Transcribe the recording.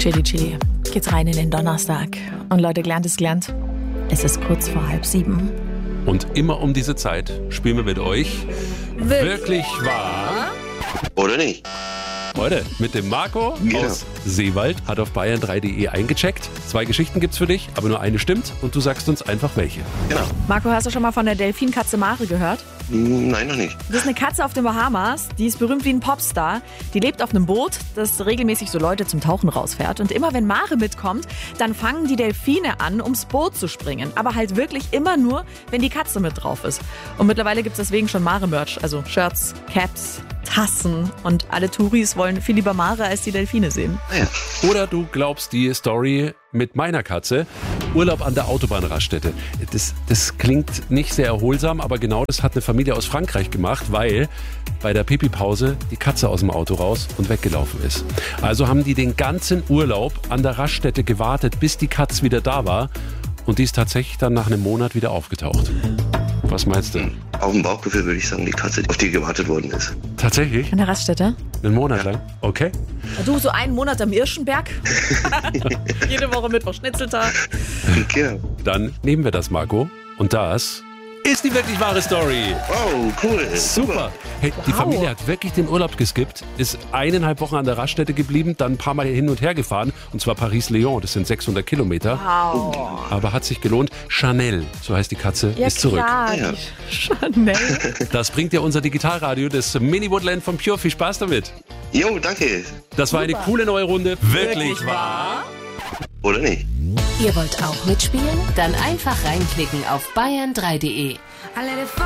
Chili Chili. Geht's rein in den Donnerstag. Und Leute, gelernt ist gelernt. Es ist kurz vor 6:30. Und immer um diese Zeit spielen wir mit euch Wirklich wahr? Oder nicht? Heute mit dem Marco aus Seewald, hat auf bayern3.de eingecheckt. 2 Geschichten gibt's für dich, aber nur eine stimmt und du sagst uns einfach welche. Genau. Marco, hast du schon mal von der Delfinkatze Mare gehört? Nein, noch nicht. Das ist eine Katze auf den Bahamas, die ist berühmt wie ein Popstar. Die lebt auf einem Boot, das regelmäßig so Leute zum Tauchen rausfährt. Und immer wenn Mare mitkommt, dann fangen die Delfine an, ums Boot zu springen. Aber halt wirklich immer nur, wenn die Katze mit drauf ist. Und mittlerweile gibt es deswegen schon Mare-Merch, also Shirts, Caps, Tassen. Und alle Touris wollen viel lieber Mare als die Delfine sehen. Ja. Oder du glaubst die Story mit meiner Katze. Urlaub an der Autobahnraststätte. Das klingt nicht sehr erholsam, aber genau das hat eine Familie aus Frankreich gemacht, weil bei der Pipi-Pause die Katze aus dem Auto raus und weggelaufen ist. Also haben die den ganzen Urlaub an der Raststätte gewartet, bis die Katze wieder da war. Und die ist tatsächlich dann nach einem Monat wieder aufgetaucht. Was meinst du? Auf dem Bauchgefühl würde ich sagen, die Katze, auf die gewartet worden ist. Tatsächlich? An der Raststätte? Einen Monat lang? Okay. Du, so einen Monat am Irschenberg. Jede Woche Mittwoch Schnitzeltag. Genau. Dann nehmen wir das, Marco. Und das ist die wirklich wahre Story. Oh, cool. Super. Hey, die Familie hat wirklich den Urlaub geskippt, ist 1,5 Wochen an der Raststätte geblieben, dann ein paar Mal hin und her gefahren, und zwar Paris-Lyon, das sind 600 Kilometer. Wow. Aber hat sich gelohnt. Chanel, so heißt die Katze, Ja, ist zurück. klar, Ja. die Chanel. Das bringt ja unser Digitalradio, das Mini Woodland von Pure. Viel Spaß damit. Jo, danke. Das war eine coole neue Runde. Wirklich wahr? Oder nicht? Ihr wollt auch mitspielen? Dann einfach reinklicken auf bayern3.de.